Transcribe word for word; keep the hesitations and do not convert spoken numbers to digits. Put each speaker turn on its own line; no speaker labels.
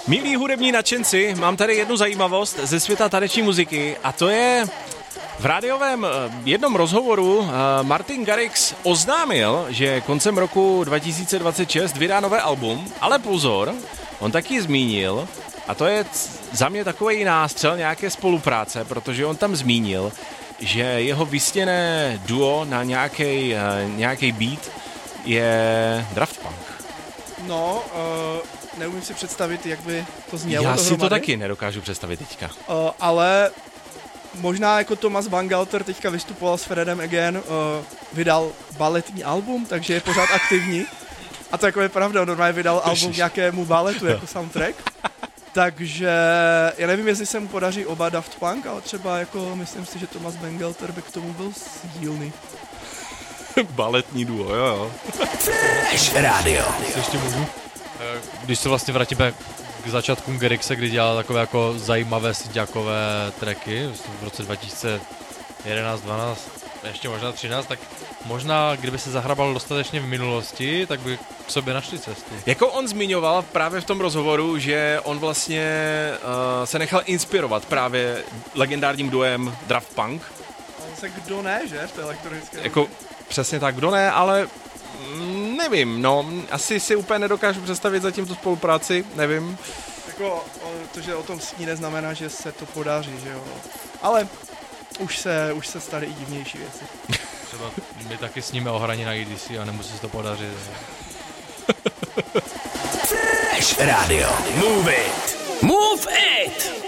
Milí hudební nadšenci, mám tady jednu zajímavost ze světa taneční muziky a to je v rádiovém jednom rozhovoru Martin Garrix oznámil, že koncem roku dva tisíce dvacet šest vydá nové album, ale pozor, on taky zmínil, a to je za mě takový nástřel nějaké spolupráce, protože on tam zmínil, že jeho vysněné duo na nějaký nějaký beat je Daft Punk.
No, uh, neumím si představit, jak by to znělo.
Já
dohromady.
si to taky nedokážu představit teďka.
Uh, ale možná jako Thomas Bangalter teďka vystupoval s Fredem Again, uh, vydal baletní album, takže je pořád aktivní. A to jako je pravda, normálně vydal album k nějakému baletu jako soundtrack. Takže já nevím, jestli se mu podaří oba Daft Punk, ale třeba jako myslím si, že Thomas Bangalter by k tomu byl sdílný.
Baletní duo, jo jo.
Trash Radio.
Ještě můžu? Když se vlastně vrátíme k začátkům Garrixe, kdy dělal takové jako zajímavé syťákové tracky v roce dva tisíce jedenáct dvanáct, ještě možná třináct, tak možná, kdyby se zahrabal dostatečně v minulosti, tak by k sobě našli cestu.
Jako on zmiňoval právě v tom rozhovoru, že on vlastně uh, se nechal inspirovat právě legendárním duem Daft Punk.
Ale se kdo ne, že? V té elektronické
Jako
hudbě.
přesně tak, kdo ne, ale mm, nevím, no, asi si úplně nedokážu představit zatím tu spolupráci, nevím.
Jako to, že o tom sní, neznamená, že se to podaří, že jo. Ale už se, už se staly i divnější věci.
Třeba my taky sníme o hraní na E D C a nemusí se to podařit.
Trash Radio. Move it. Move it.